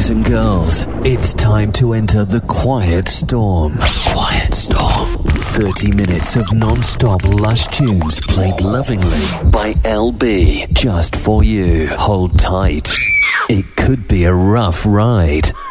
Boys and girls, it's time to enter the Quiet Storm. Quiet Storm. 30 minutes of non-stop lush tunes played lovingly by LB, just for you. Hold tight. It could be a rough ride.